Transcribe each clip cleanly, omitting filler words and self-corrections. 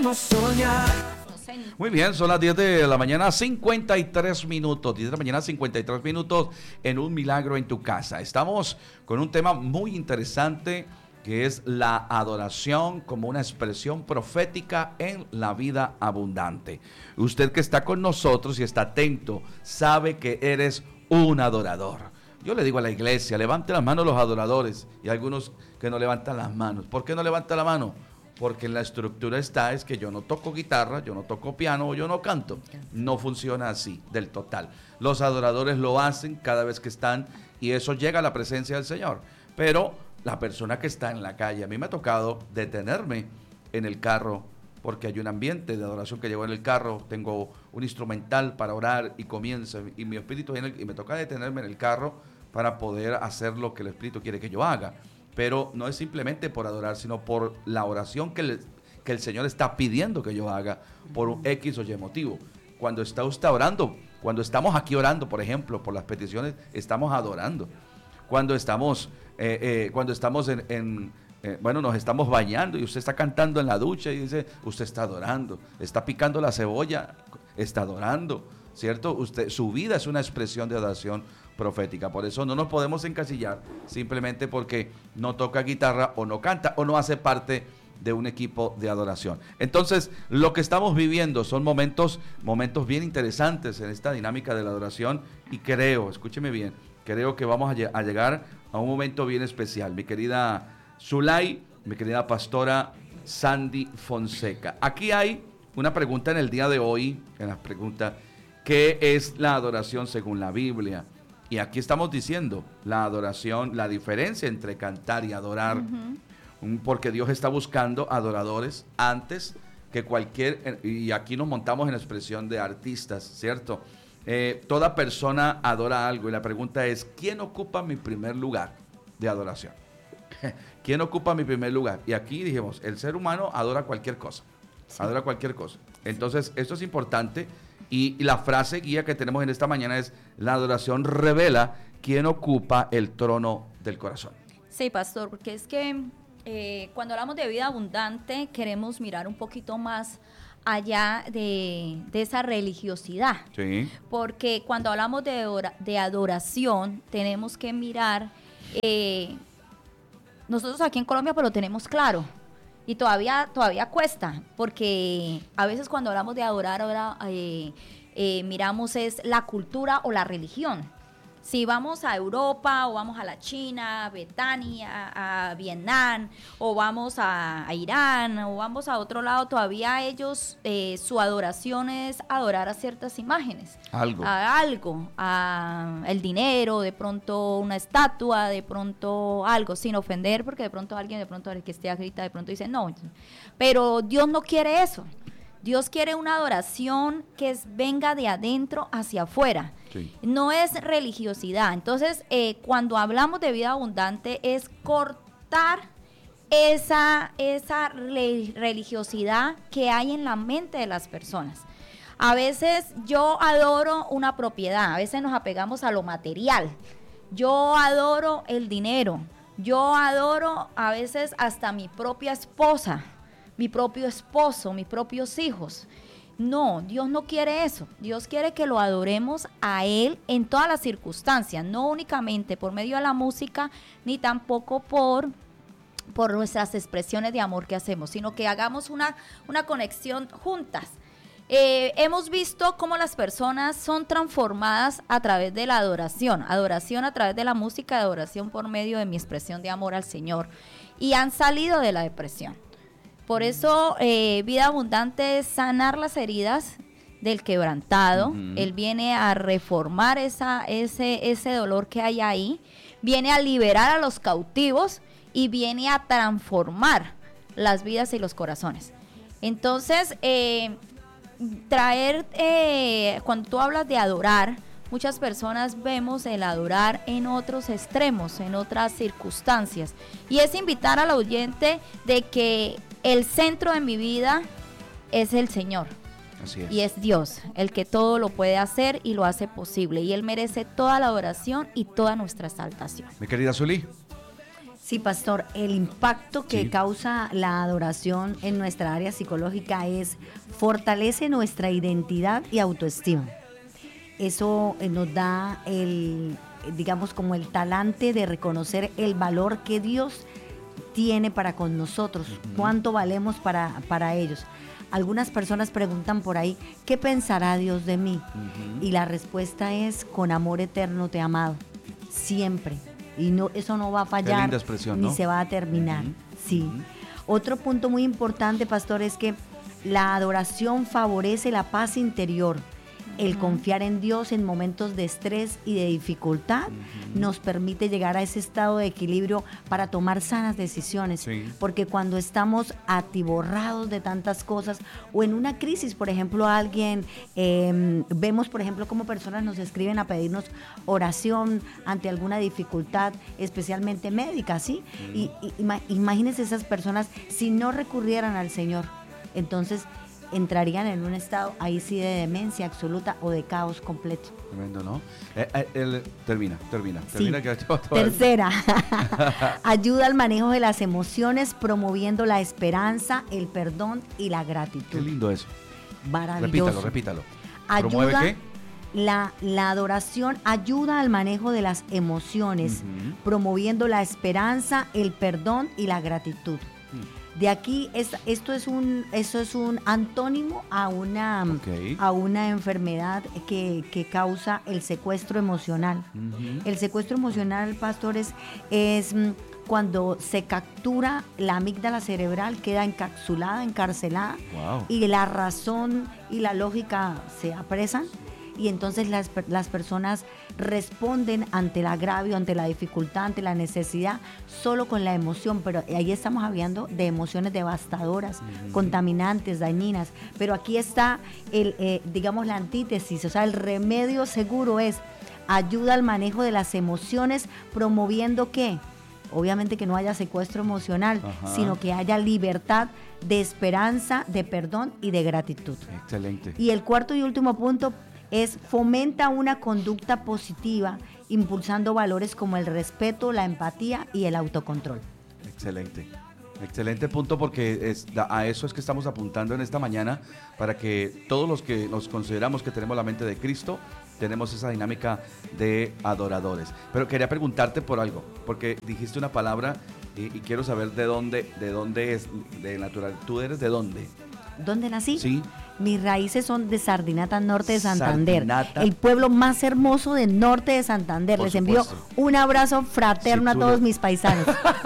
podemos soñar. Muy bien, son las 10 de la mañana, 53 minutos. 10 de la mañana, 53 minutos en Un Milagro en tu Casa. Estamos con un tema muy interesante que es la adoración como una expresión profética en la vida abundante. Usted que está con nosotros y está atento, sabe que eres un adorador. Yo le digo a la iglesia, levante las manos los adoradores, y algunos que no levantan las manos. ¿Por qué no levanta la mano? Porque en la estructura es que yo no toco guitarra, yo no toco piano o yo no canto. No funciona así, del total. Los adoradores lo hacen cada vez que están y eso llega a la presencia del Señor. Pero la persona que está en la calle, a mí me ha tocado detenerme en el carro porque hay un ambiente de adoración que llevo en el carro, tengo un instrumental para orar y comienzo, y mi espíritu y me toca detenerme en el carro para poder hacer lo que el Espíritu quiere que yo haga. Pero no es simplemente por adorar, sino por la oración que el Señor está pidiendo que yo haga por un X o Y motivo. Cuando está usted orando, cuando estamos aquí orando, por ejemplo, por las peticiones, estamos adorando. Cuando estamos nos estamos bañando y usted está cantando en la ducha y dice, usted está adorando. Está picando la cebolla, está adorando, ¿cierto? Su vida es una expresión de adoración profética. Por eso no nos podemos encasillar simplemente porque no toca guitarra o no canta o no hace parte de un equipo de adoración. Entonces, lo que estamos viviendo son momentos bien interesantes en esta dinámica de la adoración y escúcheme bien, creo que vamos a llegar a un momento bien especial. Mi querida Zulay, mi querida pastora Sandy Fonseca. Aquí hay una pregunta en el día de hoy, en las preguntas, ¿qué es la adoración según la Biblia? Y aquí estamos diciendo la adoración, la diferencia entre cantar y adorar, porque Dios está buscando adoradores antes que y aquí nos montamos en la expresión de artistas, ¿cierto? Toda persona adora algo y la pregunta es, ¿quién ocupa mi primer lugar de adoración? ¿Quién ocupa mi primer lugar? Y aquí dijimos, el ser humano adora cualquier cosa, adora cualquier cosa. Entonces, esto es importante. Y la frase guía que tenemos en esta mañana es, la adoración revela quién ocupa el trono del corazón. Sí, pastor, porque es que cuando hablamos de vida abundante queremos mirar un poquito más allá de esa religiosidad. Sí. Porque cuando hablamos de adoración tenemos que mirar, nosotros aquí en Colombia pues lo tenemos claro. Y todavía cuesta, porque a veces cuando hablamos de adorar, ahora miramos es la cultura o la religión. Si vamos a Europa o vamos a la China, a Betania, a Vietnam, o vamos a Irán, o vamos a otro lado, todavía ellos, su adoración es adorar a ciertas imágenes. El dinero, de pronto una estatua, de pronto algo, sin ofender, porque de pronto alguien, el que esté agrita, de pronto dice, no, pero Dios no quiere eso. Dios quiere una adoración que venga de adentro hacia afuera. Sí. No es religiosidad. Entonces, cuando hablamos de vida abundante es cortar esa religiosidad que hay en la mente de las personas. A veces yo adoro una propiedad, a veces nos apegamos a lo material. Yo adoro el dinero. Yo adoro a veces hasta mi propia esposa, mi propio esposo, mis propios hijos. No, Dios no quiere eso. Dios quiere que lo adoremos a Él en todas las circunstancias, no únicamente por medio de la música, ni tampoco por nuestras expresiones de amor que hacemos, sino que hagamos una conexión juntas. Hemos visto cómo las personas son transformadas a través de la adoración a través de la música, adoración por medio de mi expresión de amor al Señor, y han salido de la depresión. Por eso, vida abundante es sanar las heridas del quebrantado. Él viene a reformar ese dolor que hay ahí, viene a liberar a los cautivos y viene a transformar las vidas y los corazones. Entonces, cuando tú hablas de adorar, muchas personas vemos el adorar en otros extremos, en otras circunstancias, y es invitar al oyente de que el centro de mi vida es el Señor. Así es. Y es Dios, el que todo lo puede hacer y lo hace posible. Y Él merece toda la adoración y toda nuestra exaltación. Mi querida Zulí. Sí, pastor, el impacto que Sí. causa la adoración en nuestra área psicológica fortalece nuestra identidad y autoestima. Eso nos da digamos, como el talante de reconocer el valor que Dios tiene para con nosotros, cuánto valemos para ellos. Algunas personas preguntan por ahí, ¿qué pensará Dios de mí? Y la respuesta es, con amor eterno te he amado, siempre. Y no, eso no va a fallar, Qué linda expresión, ni ¿no? se va a terminar. Sí. Otro punto muy importante, pastor, es que la adoración favorece la paz interior. El confiar en Dios en momentos de estrés y de dificultad nos permite llegar a ese estado de equilibrio para tomar sanas decisiones. Sí. Porque cuando estamos atiborrados de tantas cosas o en una crisis, por ejemplo, vemos, por ejemplo, cómo personas nos escriben a pedirnos oración ante alguna dificultad, especialmente médica, ¿sí? Y imagínense esas personas si no recurrieran al Señor. Entonces entrarían en un estado ahí sí de demencia absoluta o de caos completo. Tremendo, ¿no? Termina. Sí. Que Tercera, ayuda al manejo de las emociones, promoviendo la esperanza, el perdón y la gratitud. Qué lindo eso. Maravilloso. Repítalo. Ayuda, ¿Promueve qué? la adoración ayuda al manejo de las emociones, promoviendo la esperanza, el perdón y la gratitud. De aquí, eso es un antónimo a una enfermedad que causa el secuestro emocional. El secuestro emocional, pastor, es cuando se captura la amígdala cerebral, queda encapsulada, encarcelada, y la razón y la lógica se apresan. Y entonces las personas responden ante el agravio, ante la dificultad, ante la necesidad, solo con la emoción. Pero ahí estamos hablando de emociones devastadoras, contaminantes, dañinas. Pero aquí está, digamos, la antítesis, o sea, el remedio seguro es ayuda al manejo de las emociones, promoviendo ¿qué? Obviamente que no haya secuestro emocional, sino que haya libertad de esperanza, de perdón y de gratitud. Excelente. Y el cuarto y último punto es fomenta una conducta positiva, impulsando valores como el respeto, la empatía y el autocontrol. Excelente punto, porque a eso es que estamos apuntando en esta mañana, para que todos los que nos consideramos que tenemos la mente de Cristo, tenemos esa dinámica de adoradores. Pero quería preguntarte por algo, porque dijiste una palabra y quiero saber de dónde es, de natural. ¿Tú eres de dónde? ¿Dónde nací? Sí. Mis raíces son de Sardinata, norte de Santander. Sardinata. El pueblo más hermoso del norte de Santander. Por Les envío supuesto. un abrazo fraterno a todos mis paisanos.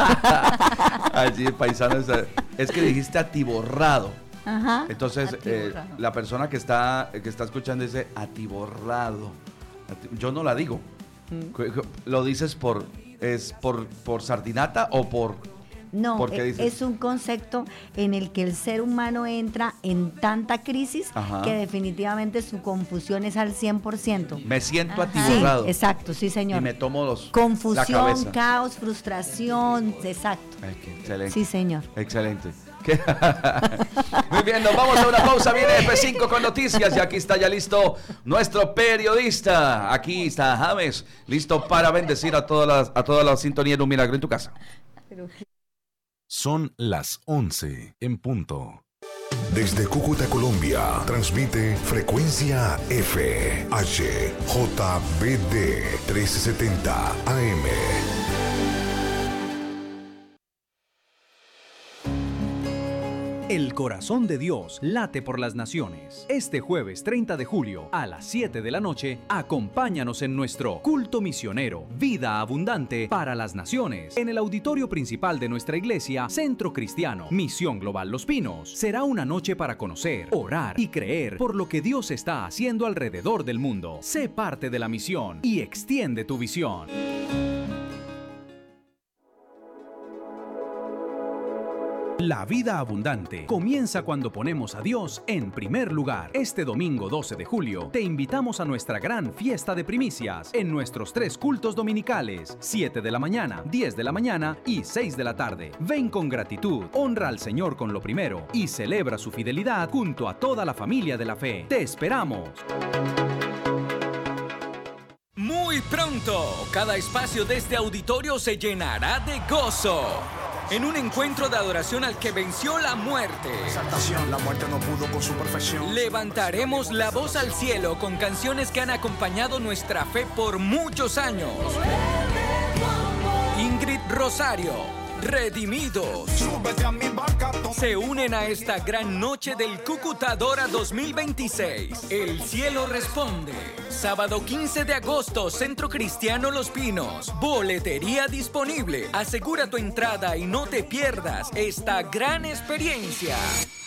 Allí, paisanos, es que dijiste atiborrado. Ajá. Entonces, Atiborrado. la persona que está escuchando dice atiborrado. Yo no la digo. ¿Lo dices por Sardinata o por...? No, ¿Por qué dices? es un concepto en el que el ser humano entra en tanta crisis que definitivamente su confusión es al 100%. Me siento Sí, atiborrado. exacto, sí, señor. Y me tomo la Confusión, cabeza. caos, frustración, exacto. Ay, qué excelente. Sí, señor. Excelente. Muy bien, nos vamos a una pausa. Viene F5 con noticias y aquí está ya listo nuestro periodista. Aquí está James, listo para bendecir a toda la sintonía de Un Milagro en tu Casa. Son las 11 en punto. Desde Cúcuta, Colombia, transmite Frecuencia F, HJBD 1370 AM. El corazón de Dios late por las naciones. Este jueves 30 de julio a las 7 de la noche, acompáñanos en nuestro culto misionero, Vida Abundante para las Naciones, en el auditorio principal de nuestra iglesia, Centro Cristiano, Misión Global Los Pinos. Será una noche para conocer, orar y creer por lo que Dios está haciendo alrededor del mundo. Sé parte de la misión y extiende tu visión. La vida abundante comienza cuando ponemos a Dios en primer lugar. Este domingo 12 de julio te invitamos a nuestra gran fiesta de primicias en nuestros 3 cultos dominicales, 7 de la mañana, 10 de la mañana y 6 de la tarde. Ven con gratitud, honra al Señor con lo primero y celebra su fidelidad junto a toda la familia de la fe. ¡Te esperamos! Muy pronto, cada espacio de este auditorio se llenará de gozo. En un encuentro de adoración al que venció la muerte. La muerte no pudo con su perfección. Levantaremos la voz al cielo con canciones que han acompañado nuestra fe por muchos años. Ingrid Rosario, Redimidos, se unen a esta gran noche del Cúcutadora 2026. El cielo responde. Sábado 15 de agosto, Centro Cristiano Los Pinos. Boletería disponible. Asegura tu entrada y no te pierdas esta gran experiencia.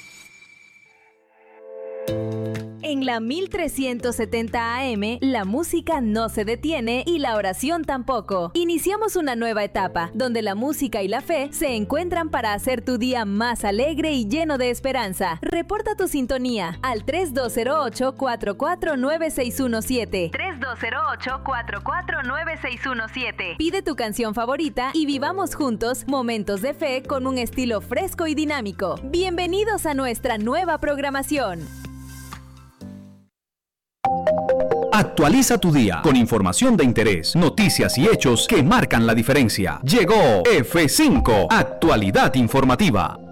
En la 1370 AM, la música no se detiene y la oración tampoco. Iniciamos una nueva etapa, donde la música y la fe se encuentran para hacer tu día más alegre y lleno de esperanza. Reporta tu sintonía al 3208-449617. 3208-449617. Pide tu canción favorita y vivamos juntos momentos de fe con un estilo fresco y dinámico. Bienvenidos a nuestra nueva programación. Actualiza tu día con información de interés, noticias y hechos que marcan la diferencia. Llegó F5, Actualidad Informativa.